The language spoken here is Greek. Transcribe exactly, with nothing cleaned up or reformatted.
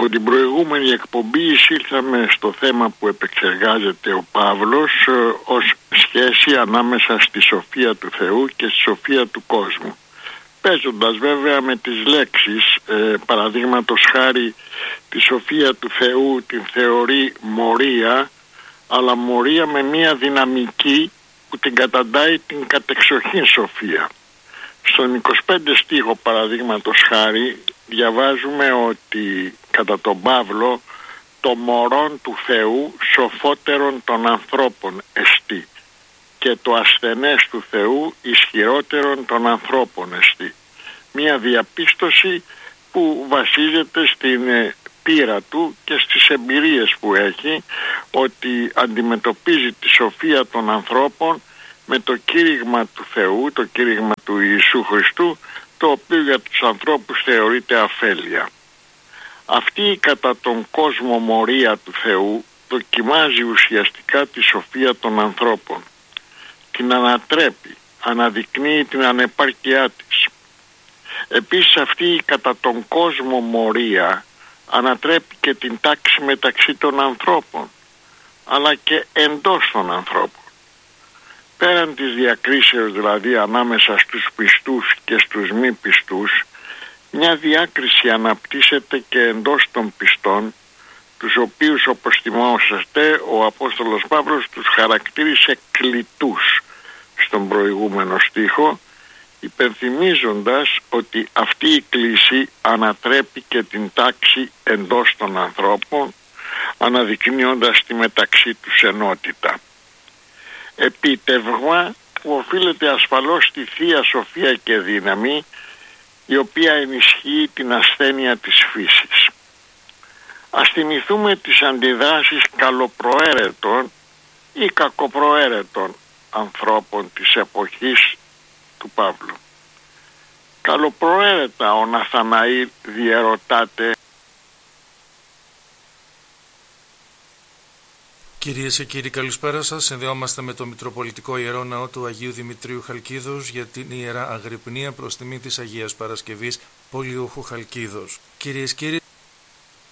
Από την προηγούμενη εκπομπή εισήλθαμε στο θέμα που επεξεργάζεται ο Παύλος ε, ως σχέση ανάμεσα στη σοφία του Θεού και στη σοφία του κόσμου. Παίζοντας βέβαια με τις λέξεις, ε, παραδείγματος χάρη τη σοφία του Θεού την θεωρεί μορία, αλλά μορία με μία δυναμική που την καταντάει την κατεξοχήν σοφία. Στον είκοσι πέντε στίχο παραδείγματος χάρη διαβάζουμε ότι κατά τον Παύλο το μωρόν του Θεού σοφότερον των ανθρώπων εστί και το ασθενές του Θεού ισχυρότερον των ανθρώπων εστί. Μία διαπίστωση που βασίζεται στην πείρα του και στις εμπειρίες που έχει, ότι αντιμετωπίζει τη σοφία των ανθρώπων με το κήρυγμα του Θεού, το κήρυγμα του Ιησού Χριστού, το οποίο για τους ανθρώπους θεωρείται αφέλεια. Αυτή η κατά τον κόσμο μορία του Θεού δοκιμάζει ουσιαστικά τη σοφία των ανθρώπων. Την ανατρέπει, αναδεικνύει την ανεπάρκειά της. Επίσης αυτή η κατά τον κόσμο μορία ανατρέπει και την τάξη μεταξύ των ανθρώπων, αλλά και εντός των ανθρώπων. Πέραν της διακρίσεως δηλαδή ανάμεσα στους πιστούς και στους μη πιστούς, μια διάκριση αναπτύσσεται και εντός των πιστών, τους οποίους, όπως θυμόσαστε, ο Απόστολος Παύλος τους χαρακτήρισε κλητούς στον προηγούμενο στίχο, υπενθυμίζοντας ότι αυτή η κλίση ανατρέπει και την τάξη εντός των ανθρώπων, αναδεικνύοντας τη μεταξύ τους ενότητα. Επίτευγμα που οφείλεται ασφαλώς στη Θεία Σοφία και δύναμη, η οποία ενισχύει την ασθένεια της φύσης. Ας θυμηθούμε τις αντιδράσεις καλοπροαίρετων ή κακοπροαίρετων ανθρώπων της εποχής του Παύλου. Καλοπροαίρετα ο Ναθαναήλ διερωτάται: Κυρίες και κύριοι, καλησπέρα σας. Συνδεόμαστε με το Μητροπολιτικό Ιερό Ναό του Αγίου Δημητρίου Χαλκίδος για την Ιερά Αγρυπνία προς τιμή της Αγίας Παρασκευής Πολιούχου Χαλκίδος. Κυρίες και κύριοι,